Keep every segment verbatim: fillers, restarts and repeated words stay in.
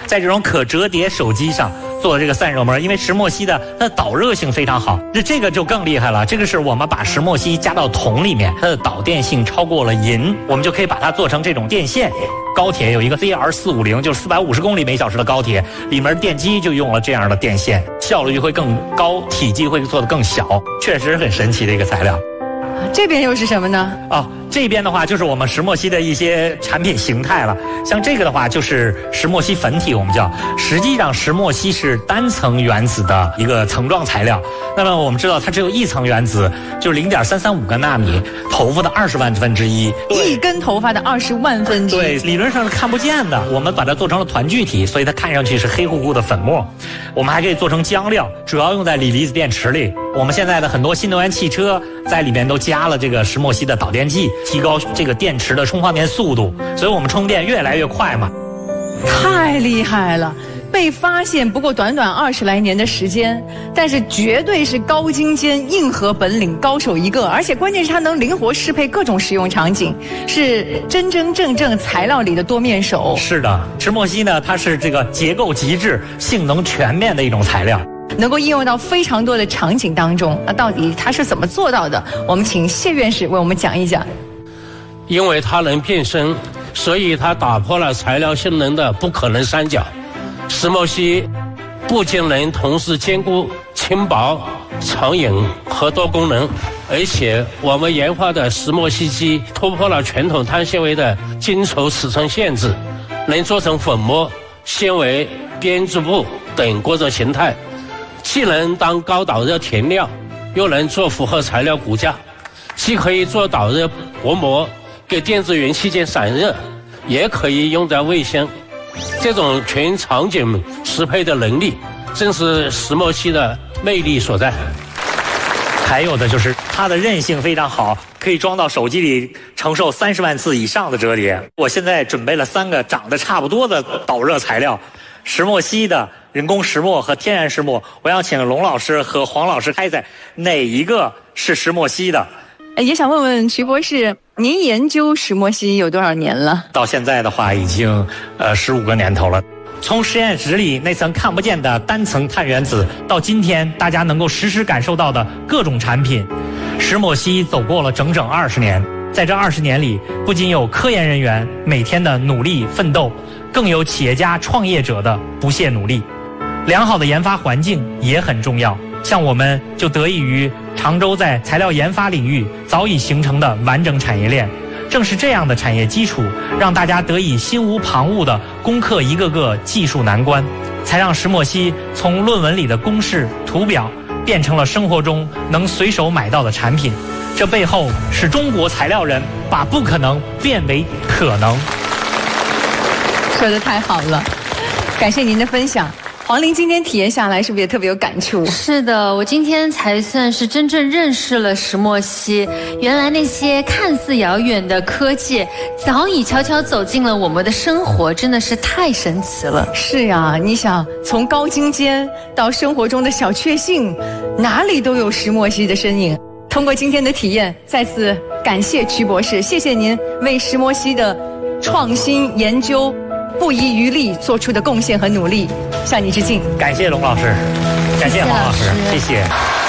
在这种可折叠手机上做的这个散热膜，因为石墨烯的它的导热性非常好，这这个就更厉害了。这个是我们把石墨烯加到铜里面，它的导电性超过了银，我们就可以把它做成这种电线。高铁有一个 Z R 四五零，就是四百五十公里每小时的高铁，里面电机就用了这样的电线，效率会更高，体积会做得更小，确实很神奇的一个材料。 这边又是什么呢？ 哦，这边的话就是我们石墨烯的一些产品形态了。像这个的话就是石墨烯粉体，我们叫。实际上石墨烯是单层原子的一个层状材料。那么我们知道它只有一层原子，就是零点三三五个纳米，头发的二十万分之一。 一根头发的二十万分之一。 对，理论上是看不见的。我们把它做成了团聚体，所以它看上去是黑乎乎的粉末。我们还可以做成浆料，主要用在锂离子电池里。我们现在的很多新能源汽车在里面都加了这个石墨烯的导电剂，提高这个电池的充放电速度，所以我们充电越来越快嘛。 太厉害了！被发现不过短短二十来年的时间，但是绝对是高精尖、硬核本领高手一个，而且关键是它能灵活适配各种使用场景，是真真正正材料里的多面手。 是的，石墨烯呢，它是这个结构极致、性能全面的一种材料。 能够应用到非常多的场景当中，那到底它是怎么做到的？我们请谢院士为我们讲一讲。 因为它能变身，所以它打破了材料性能的不可能三角。石墨烯不仅能同时兼顾轻薄、长影和多功能，而且我们研发的石墨烯基突破了传统碳纤维的晶筹尺寸限制，能做成粉末、纤维、编织布等各种形态。既能当高导热填料，又能做复合材料骨架，既可以做导热薄膜给电子元器件散热，也可以用在卫生。这种全场景适配的能力，正是石墨烯的魅力所在。 还有的就是它的韧性非常好，可以装到手机里，承受三十万次以上的折叠。我现在准备了三个长得差不多的导热材料，石墨烯的、人工石墨和天然石墨。我想请龙老师和黄老师猜猜哪一个是石墨烯的。 也想问问徐博士，您研究石墨烯有多少年了？ 到现在的话已经呃十五个年头了。从实验室里那层看不见的单层碳原子，到今天大家能够实时感受到的各种产品，石墨烯走过了整整二十年。在这二十年里，不仅有科研人员每天的努力奋斗，更有企业家创业者的不懈努力。良好的研发环境也很重要，像我们就得益于常州在材料研发领域早已形成的完整产业链。正是这样的产业基础，让大家得以心无旁骛地攻克一个个技术难关，才让石墨烯从论文里的公式图表变成了生活中能随手买到的产品。这背后是中国材料人把不可能变为可能。 说得太好了，感谢您的分享。黄玲今天体验下来是不是也特别有感触？ 是的，我今天才算是真正认识了石墨烯。原来那些看似遥远的科技，早已悄悄走进了我们的生活，真的是太神奇了。 是啊，你想从高精尖到生活中的小确幸，哪里都有石墨烯的身影。通过今天的体验，再次感谢曲博士，谢谢您为石墨烯的创新研究不遗余力做出的贡献和努力，向你致敬。 感谢龙老师，感谢黄老师，谢谢。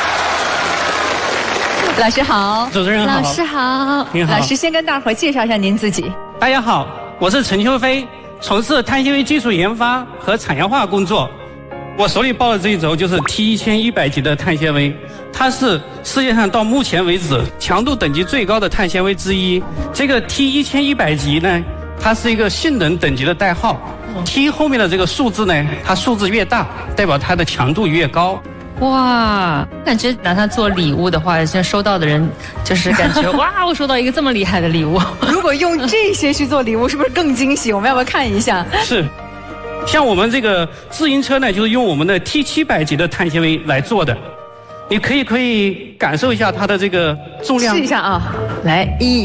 老师好， 主持人好， 老师好， 您好。 老师先跟大伙儿介绍一下您自己。 大家好，我是陈秋飞，从事碳纤维技术研发和产业化工作。我手里抱的这一轴就是 T 一千一百级的碳纤维，它是世界上到目前为止强度等级最高的碳纤维之一。这个 T 一千一百级呢，它是一个性能等级的代号。T 后面的这个数字呢，它数字越大，代表它的强度越高。 哇，感觉拿它做礼物的话，现在收到的人就是感觉哇，我收到一个这么厉害的礼物。 如果用这些去做礼物，是不是更惊喜？我们要不要看一下？ 是。像我们这个自行车呢，就是用我们的 T 七百级的碳纤维来做的。你可以可以感受一下它的这个重量。 试一下啊，来一，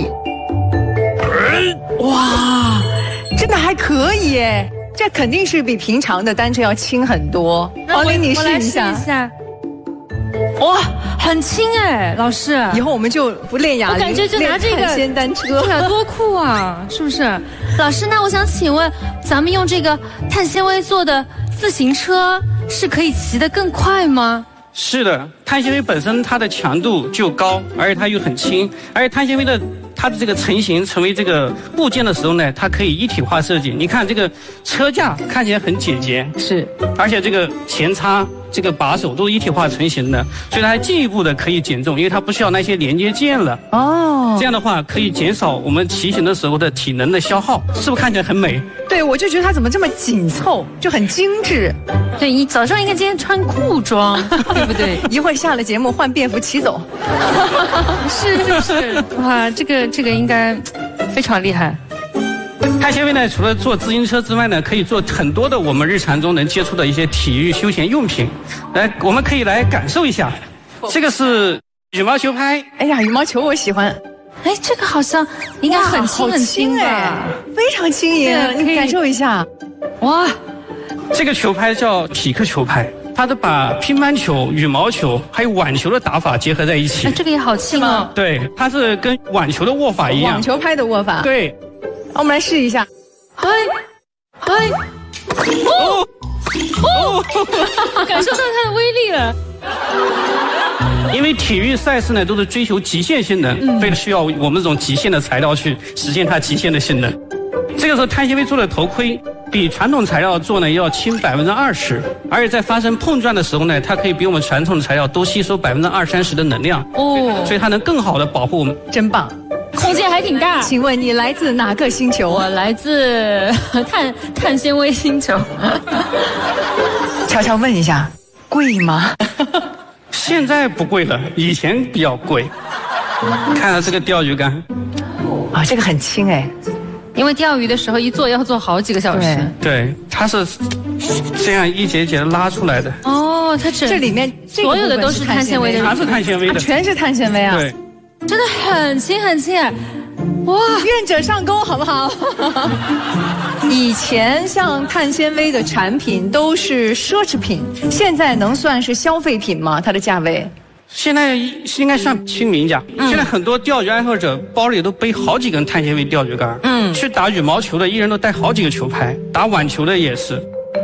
哇，真的还可以耶！这肯定是比平常的单车要轻很多。黄玲，你试一下。 哇，很轻哎，老师。 以后我们就不练哑铃， 我感觉就拿这个练碳纤单车， 对啊，多酷啊，是不是？老师，那我想请问，咱们用这个碳纤维做的自行车是可以骑得更快吗？ 是的，碳纤维本身它的强度就高，而且它又很轻，而且碳纤维的它的这个成型成为这个部件的时候呢，它可以一体化设计。你看这个车架看起来很简洁， 是， 而且这个前叉、这个把手都是一体化成型的，所以它还进一步的可以减重，因为它不需要那些连接件了。 哦， 这样的话可以减少我们骑行的时候的体能的消耗，是不是看起来很美？ 对，我就觉得它怎么这么紧凑，就很精致。 对，你早上应该今天穿裤装，对不对？ 一会儿下了节目换便服骑走。 是是是，哇，这个这个应该非常厉害。 碳纤维呢，除了做自行车之外呢，可以做很多的我们日常中能接触的一些体育休闲用品。来，我们可以来感受一下，这个是羽毛球拍。 哎呀，羽毛球我喜欢。 哎，这个好像应该很轻很轻吧？ 非常轻盈，你感受一下。 哇， 这个球拍叫匹克球拍，它是把乒乓球、羽毛球还有网球的打法结合在一起。 哎，这个也好轻哦。 对，它是跟网球的握法一样。 网球拍的握法。 对。 我们来试一下。 嗨，嗨，哦哦，感受到它的威力了。 因为体育赛事呢都是追求极限性能，嗯、所以需要我们这种极限的材料去实现它极限的性能。这个时候碳纤维做的头盔比传统材料做呢要轻百分之二十，而且在发生碰撞的时候呢，它可以比我们传统材料多吸收百分之二三十的能量。哦，所以它能更好的保护我们。 真棒。 空间还挺大。 请问你来自哪个星球？ 我来自碳碳纤维星球。 悄悄问一下，贵吗？ 现在不贵了，以前比较贵。看到这个钓鱼竿， 啊，这个很轻哎， 因为钓鱼的时候一坐要坐好几个小时。 对，它是这样一节节的拉出来的。 哦，它这这里面所有的都是碳纤维的， 它是碳纤维的， 全是碳纤维啊。 对。 真的很轻很轻，哇！ 愿者上钩，好不好？以前像碳纤维的产品都是奢侈品，现在能算是消费品吗？它的价位？ 现在应该算亲民价。嗯、现在很多钓鱼爱好者包里都背好几根碳纤维钓鱼竿。嗯，去打羽毛球的一人都带好几个球拍，打网球的也是。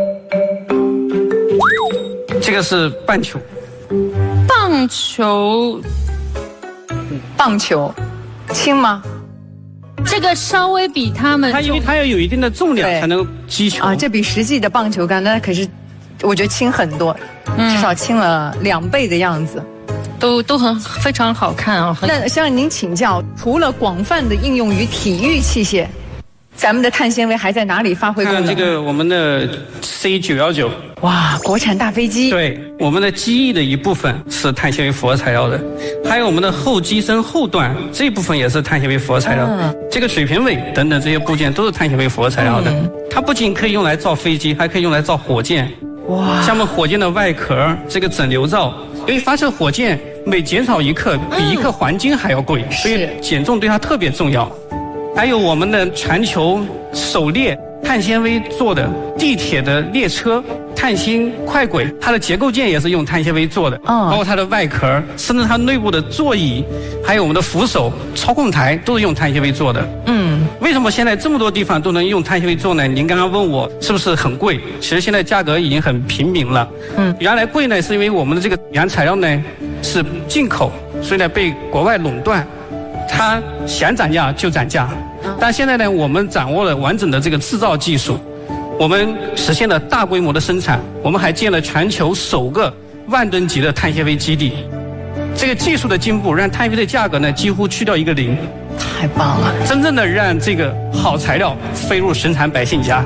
这个是棒球。 棒球。 棒球轻吗？ 这个稍微比他们， 它因为它要有一定的重量才能击球啊，这比实际的棒球杆那可是，我觉得轻很多，嗯、至少轻了两倍的样子， 都都很非常好看啊。 那向您请教，除了广泛的应用于体育器械，咱们的碳纤维还在哪里发挥功能？ 看这个我们的 C 九一九， 哇，国产大飞机。 对，我们的机翼的一部分是碳纤维复合材料的，还有我们的后机身后段这一部分也是碳纤维复合材料的。嗯、这个水平尾等等这些部件都是碳纤维复合材料的。嗯、它不仅可以用来造飞机，还可以用来造火箭。哇，像我们火箭的外壳这个整流罩，因为发射火箭每减少一克，比一克黄金还要贵，嗯、所以减重对它特别重要。还有我们的全球首列碳纤维做的地铁的列车、碳芯快轨，它的结构件也是用碳纤维做的，哦、包括它的外壳，甚至它内部的座椅，还有我们的扶手、操控台都是用碳纤维做的。嗯，为什么现在这么多地方都能用碳纤维做呢？您刚刚问我是不是很贵？其实现在价格已经很平民了。嗯，原来贵呢，是因为我们的这个原材料呢是进口，所以呢被国外垄断。它想涨价就涨价，但现在呢，我们掌握了完整的这个制造技术，我们实现了大规模的生产，我们还建了全球首个万吨级的碳纤维基地。这个技术的进步，让碳纤维的价格呢几乎去掉一个零， 太棒了！ 真正的让这个好材料飞入寻常百姓家。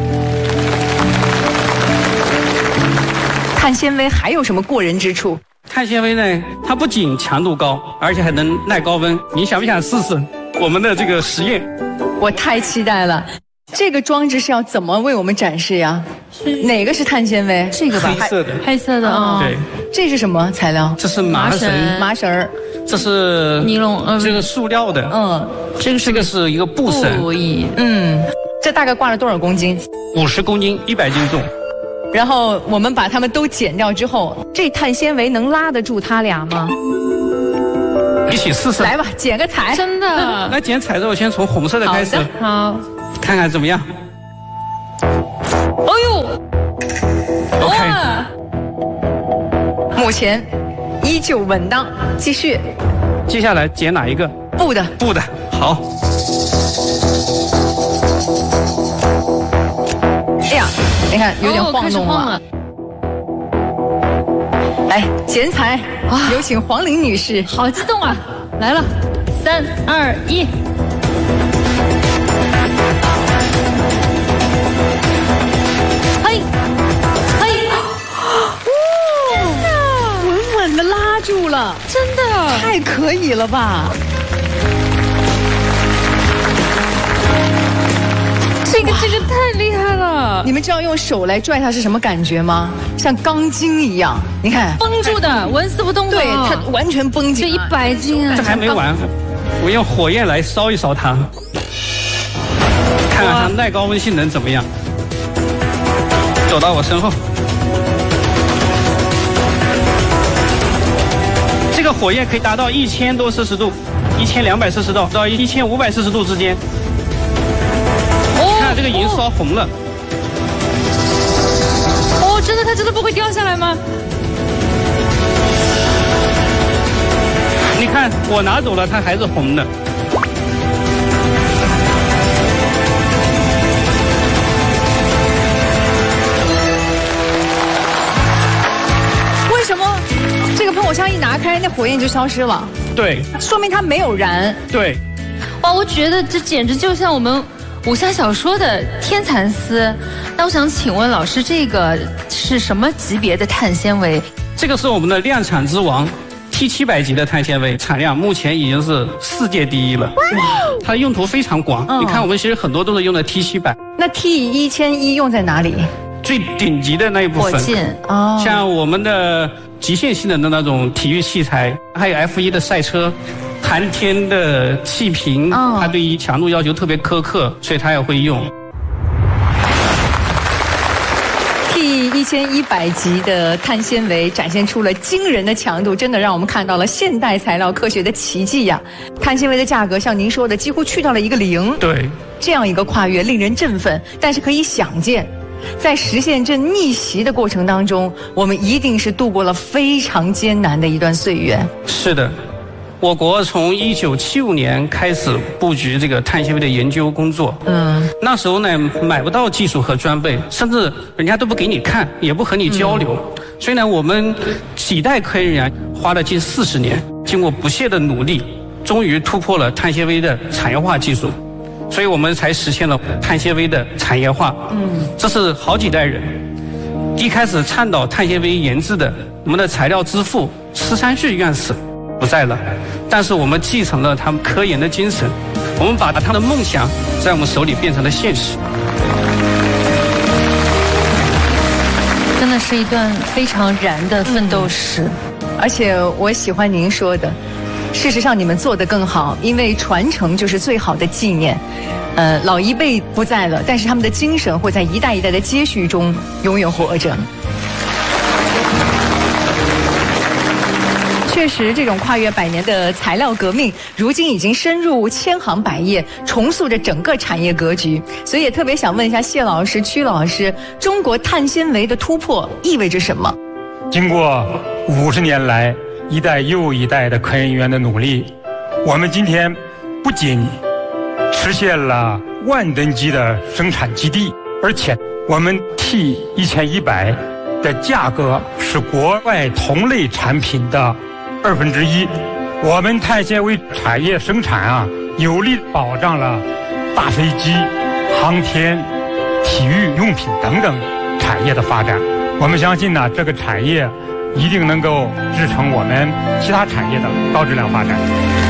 碳纤维还有什么过人之处？ 碳纤维呢，它不仅强度高，而且还能耐高温。你想不想试试我们的这个实验？ 我太期待了。这个装置是要怎么为我们展示呀？是哪个是碳纤维？这个吧， 黑色的， 黑色的啊。 对， 这是什么材料？ 这是麻绳， 麻绳儿。 这是尼龙，嗯， 这个塑料的。 嗯， 这个这个是一个布绳。 布艺。 嗯，这大概挂了多少公斤？ 五十公斤，一百斤重。 然后我们把它们都剪掉之后，这碳纤维能拉得住它俩吗？ 一起试试。 来吧，剪个彩。 真的。 那剪彩肉，先从红色的开始， 好， 看看怎么样。 哦呦 OK， 目前依旧稳当，继续。 接下来剪哪一个？ 布的。 布的。好。 哎呀，你看有点晃动了。来剪彩，有请黄玲女士。 好激动啊！来了，三二一。嘿，嘿， 哇，稳稳的拉住了， 真的太可以了吧！ 这个这个太厉害了！ 你们知道用手来拽它是什么感觉吗？像钢筋一样，你看绷住的，纹丝不动的。 对，它完全绷紧。 这一百斤啊！ 这还没完，我用火焰来烧一烧它，看看它耐高温性能怎么样。走到我身后，这个火焰可以达到一千多摄氏度，一千两百摄氏度到一千五百摄氏度之间。看这个银烧红了。 哦，真的，它真的不会掉下来吗？ 你看，我拿走了，它还是红的。 为什么这个喷火枪一拿开，那火焰就消失了？ 对， 说明它没有燃。 对。 哇，我觉得这简直就像我们武侠小说的天蚕丝。那我想请问老师，这个是什么级别的碳纤维？ 这个是我们的量产之王 T 七百级的碳纤维，产量目前已经是世界第一了。哇，它的用途非常广。嗯、你看，我们其实很多都是用的 T 七百。 那 T 一千一用在哪里？ 最顶级的那一部分。 火箭哦， 像我们的极限性能的那种体育器材，还有 F 一 的赛车。寒天的气瓶，哦、它对于强度要求特别苛刻，所以它也会用。 T 一千一百级的碳纤维展现出了惊人的强度，真的让我们看到了现代材料科学的奇迹呀！碳纤维的价格像您说的，几乎去到了一个零。 对， 这样一个跨越令人振奋，但是可以想见，在实现这逆袭的过程当中，我们一定是度过了非常艰难的一段岁月。 是的。我国从一九七五年开始布局这个碳纤维的研究工作。嗯，那时候呢买不到技术和装备，甚至人家都不给你看，也不和你交流。嗯、所以呢，我们几代科研人员花了近四十年，经过不懈的努力，终于突破了碳纤维的产业化技术。所以我们才实现了碳纤维的产业化。嗯，这是好几代人。一开始倡导碳纤维研制的我们的材料之父施三旭院士不在了，但是我们继承了他们科研的精神，我们把他的梦想在我们手里变成了现实。 真的是一段非常燃的奋斗史。嗯、 而且我喜欢您说的，事实上你们做得更好，因为传承就是最好的纪念。呃，老一辈不在了，但是他们的精神会在一代一代的接续中永远活着。确实，这种跨越百年的材料革命，如今已经深入千行百业，重塑着整个产业格局。所以也特别想问一下谢老师、曲老师，中国碳纤维的突破意味着什么？ 经过五十年来一代又一代的科研人员的努力，我们今天不仅实现了万吨级的生产基地，而且我们 T 一千一百的价格是国外同类产品的二分之一。我们碳纤维产业生产啊，有力保障了大飞机、航天、体育用品等等产业的发展。我们相信呢，这个产业一定能够支撑我们其他产业的高质量发展。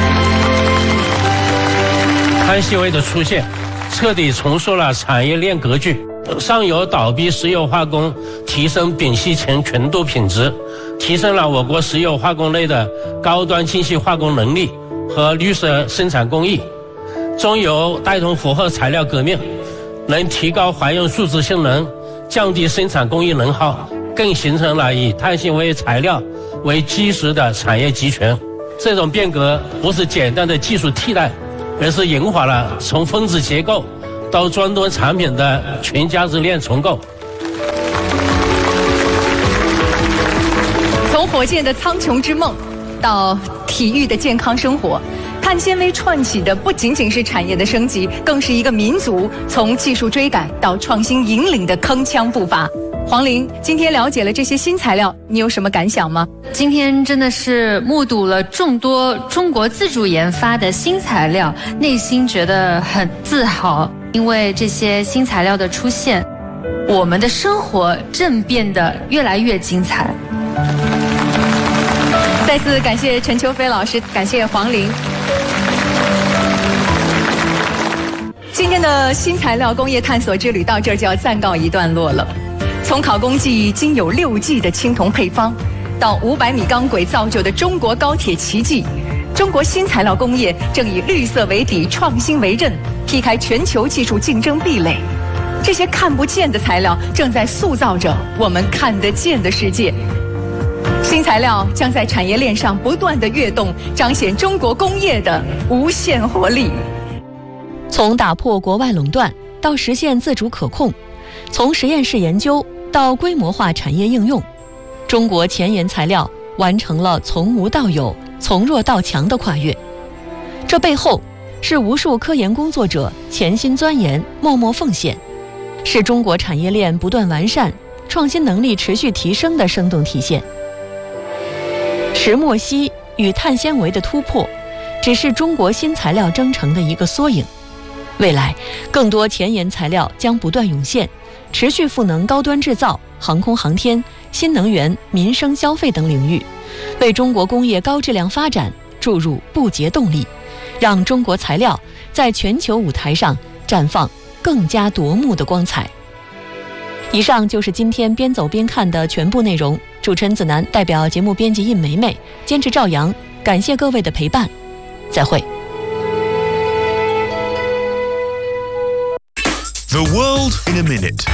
碳纤维的出现，彻底重塑了产业链格局。上游倒闭石油化工提升丙烯醛纯度品质，提升了我国石油化工类的高端精细化工能力和绿色生产工艺。中游带动复合材料革命，能提高环用树脂性能， 降低生产工艺能耗，更形成了以碳纤维材料为基石的产业集群。这种变革不是简单的技术替代，而是引发了从分子结构到终端产品的全价值链重构。 从火箭的苍穹之梦到体育的健康生活，碳纤维串起的不仅仅是产业的升级，更是一个民族从技术追赶到创新引领的铿锵步伐。黄玲，今天了解了这些新材料，你有什么感想吗？ 今天真的是目睹了众多中国自主研发的新材料，内心觉得很自豪。因为这些新材料的出现，我们的生活正变得越来越精彩。 再次感谢陈秋飞老师，感谢黄玲。今天的新材料工业探索之旅到这儿就要暂告一段落了。从考工记经有六 G 的青铜配方，到五百米钢轨造就的中国高铁奇迹，中国新材料工业正以绿色为底、创新为刃，劈开全球技术竞争壁垒。这些看不见的材料正在塑造着我们看得见的世界。新材料将在产业链上不断的跃动，彰显中国工业的无限活力。 从打破国外垄断到实现自主可控，从实验室研究到规模化产业应用，中国前沿材料完成了从无到有、从弱到强的跨越。这背后是无数科研工作者潜心钻研、默默奉献，是中国产业链不断完善、创新能力持续提升的生动体现。石墨烯与碳纤维的突破，只是中国新材料征程的一个缩影。未来，更多前沿材料将不断涌现，持续赋能高端制造、航空航天、新能源、民生消费等领域，为中国工业高质量发展注入不竭动力，让中国材料在全球舞台上绽放更加夺目的光彩。以上就是今天边走边看的全部内容。主持人子楠代表节目编辑印梅梅，监制赵阳，感谢各位的陪伴，再会。 The world in a minute。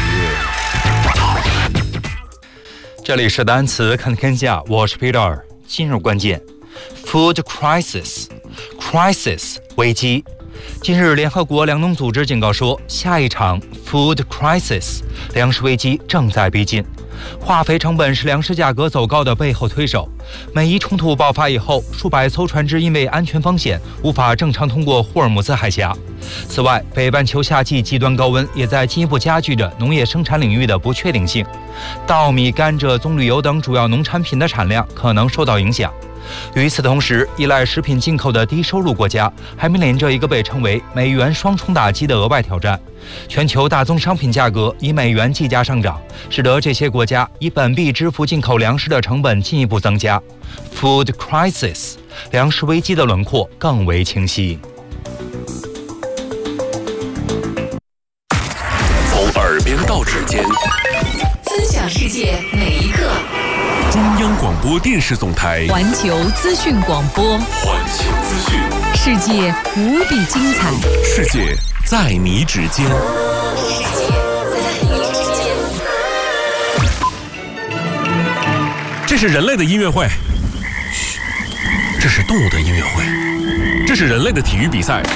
这里是单词看天下，我是 Peter。今日关键 ：Food crisis，crisis 危机。近日，联合国粮农组织警告说，下一场 Food crisis 粮食危机正在逼近。化肥成本是粮食价格走高的背后推手。美伊冲突爆发以后，数百艘船只因为安全风险无法正常通过霍尔木兹海峡。此外，北半球夏季极端高温也在进一步加剧着农业生产领域的不确定性。稻米、甘蔗、棕榈油等主要农产品的产量可能受到影响。与此同时，依赖食品进口的低收入国家还面临着一个被称为美元双重打击的额外挑战。全球大宗商品价格以美元计价上涨，使得这些国家以本币支付进口粮食的成本进一步增加。 Food crisis 粮食危机的轮廓更为清晰。 从耳边到指尖， 分享世界每一刻。 中央广播电视总台环球资讯广播， 环球资讯， 世界无比精彩， 世界在你指尖， 世界在你指尖。 这是人类的音乐会，嘘，这是动物的音乐会，这是人类的体育比赛，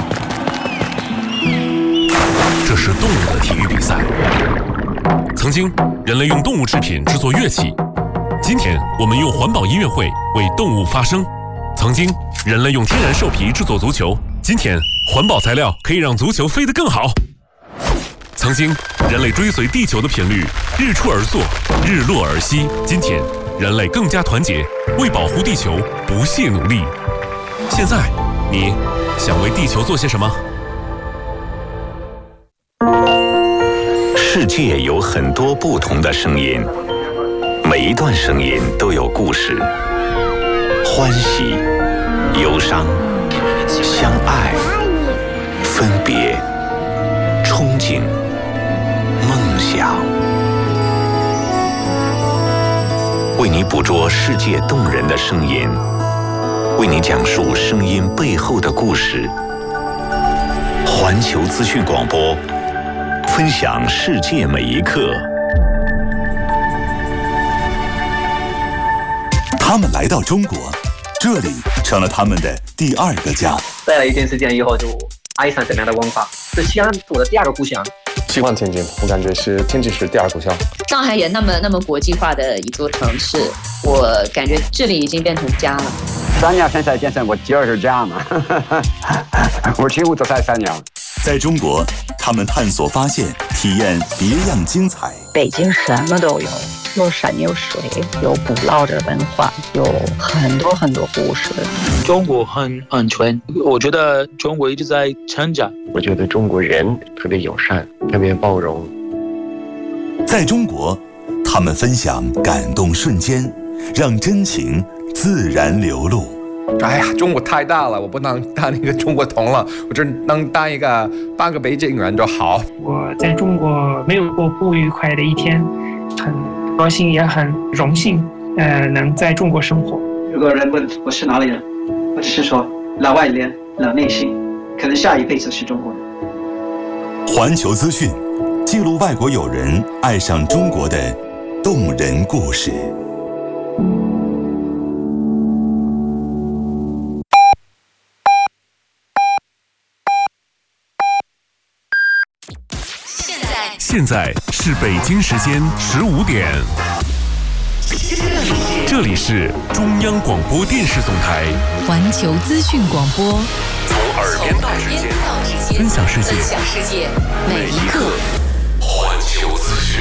这是动物的体育比赛。曾经，人类用动物制品制作乐器。今天我们用环保音乐会为动物发声。曾经，人类用天然兽皮制作足球，今天环保材料可以让足球飞得更好。曾经，人类追随地球的频率，日出而作，日落而息，今天人类更加团结，为保护地球不懈努力。现在，你想为地球做些什么？ 世界有很多不同的声音，每一段声音都有故事，欢喜、忧伤、相爱、分别、憧憬、梦想。为你捕捉世界动人的声音，为你讲述声音背后的故事。环球资讯广播， 分享世界每一刻。他们来到中国，这里成了他们的第二个家。 待了一段时间以后，就爱上这边的文化，是西安是我的第二个故乡。 喜欢天津，我感觉是天津是第二故乡。 上海也那么那么国际化的一座城市，我感觉这里已经变成家了。 三年现在变成我第二个家嘛，我几乎都在三年。 在中国，他们探索、发现、体验别样精彩。 北京什么都有，有山有水，有古老的文化，有很多很多故事。 中国很安全，我觉得中国一直在成长。 我觉得中国人特别友善，特别包容。 在中国，他们分享感动瞬间，让真情自然流露。 哎呀，中国太大了，我不能当一个中国通了，我只能当一个半个北京人就好。 我在中国没有过不愉快的一天，很高兴也很荣幸，呃，能在中国生活。 如果人问我是哪里人，我只是说老外脸老内心，可能下一辈子是中国人。 环球资讯记录外国友人爱上中国的动人故事。 现在是北京时间十五点，这里是中央广播电视总台环球资讯广播， 从耳边到指尖，分享世界， 分享世界每一刻。 环球资讯，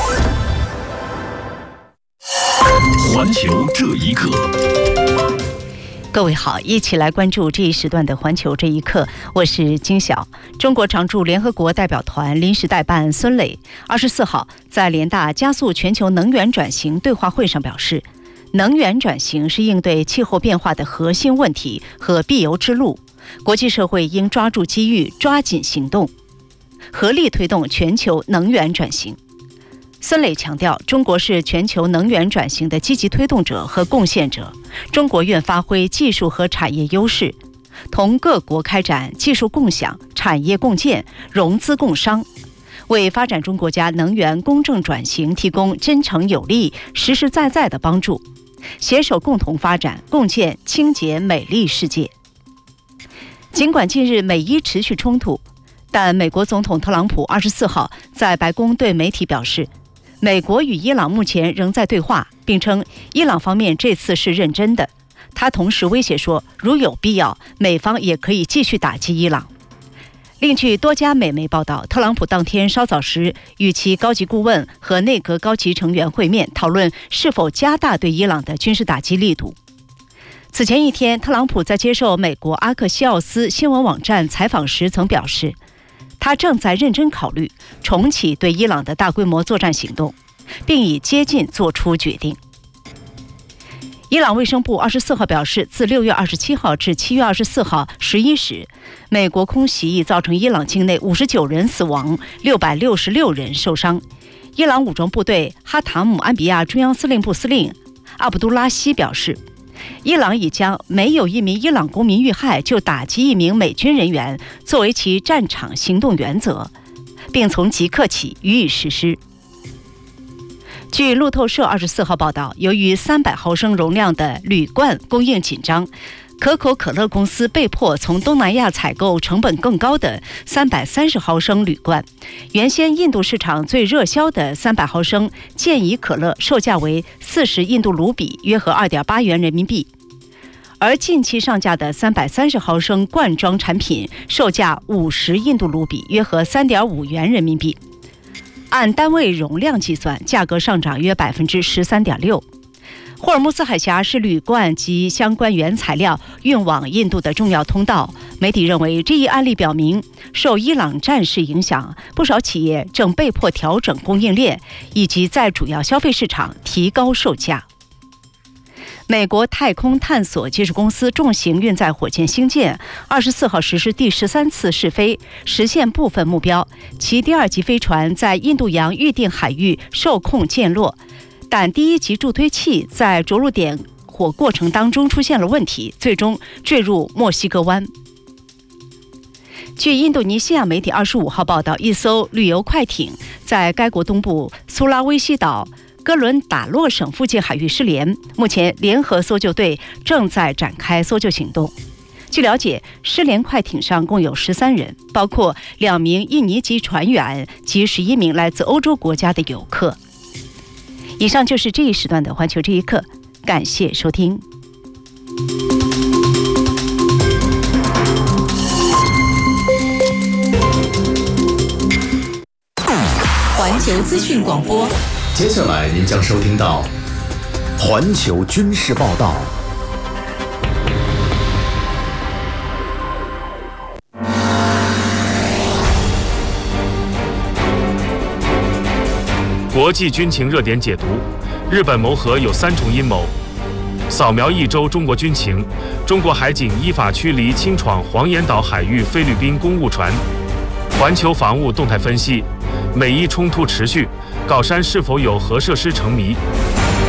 环球这一刻。 各位好，一起来关注这一时段的环球这一刻，我是金晓。中国常驻联合国代表团临时代办孙磊二十四号在联大加速全球能源转型对话会上表示，能源转型是应对气候变化的核心问题和必由之路，国际社会应抓住机遇，抓紧行动，合力推动全球能源转型。孙磊强调，中国是全球能源转型的积极推动者和贡献者，中国愿发挥技术和产业优势，同各国开展技术共享、产业共建、融资共商，为发展中国家能源公正转型提供真诚有力、实实在在的帮助，携手共同发展，共建清洁美丽世界。尽管近日美伊持续冲突，但美国总统特朗普二十四号在白宫对媒体表示，美国与伊朗目前仍在对话，并称伊朗方面这次是认真的。他同时威胁说，如有必要，美方也可以继续打击伊朗。另据多家美媒报道，特朗普当天稍早时与其高级顾问和内阁高级成员会面，讨论是否加大对伊朗的军事打击力度。此前一天，特朗普在接受美国阿克西奥斯新闻网站采访时曾表示，他正在认真考虑重启对伊朗的大规模作战行动，并已接近做出决定。伊朗卫生部二十四号表示，自六月二十七号至七月二十四号十一时，美国空袭已造成伊朗境内五十九人死亡，六百六十六人受伤。伊朗武装部队哈塔姆安比亚中央司令部司令阿卜杜拉希表示，伊朗已将没有一名伊朗公民遇害就打击一名美军人员作为其战场行动原则，并从即刻起予以实施。据路透社二十四号报道，由于三百毫升容量的铝罐供应紧张，可口可乐公司被迫从东南亚采购成本更高的三百三十毫升铝罐。原先印度市场最热销的三百毫升健怡可乐售价为四十印度卢比，约合二点八元人民币。而近期上架的三百三十毫升罐装产品售价五十印度卢比，约合三点五元人民币。按单位容量计算，价格上涨约百分之十三点六。霍尔木兹海峡是铝罐及相关原材料运往印度的重要通道。媒体认为，这一案例表明，受伊朗战事影响，不少企业正被迫调整供应链，以及在主要消费市场提高售价。美国太空探索技术公司重型运载火箭星舰二十四号实施第十三次试飞，实现部分目标。其第二级飞船在印度洋预定海域受控降落，但第一级助推器在着陆点火过程当中出现了问题，最终坠入墨西哥湾。 据印度尼西亚媒体二十五号报道，一艘旅游快艇在该国东部苏拉威西岛哥伦达洛省附近海域失联，目前联合搜救队正在展开搜救行动。据了解，失联快艇上共有十三人，包括两名印尼籍船员及十一名来自欧洲国家的游客。以上就是这一时段的环球这一刻，感谢收听。 环球资讯广播， 接下来您将收听到环球军事报道。 国际军情热点解读：日本谋核有三重阴谋。扫描一周中国军情，中国海警依法驱离侵闯黄岩岛海域菲律宾公务船。环球防务动态分析：美伊冲突持续，皋山是否有核设施成谜？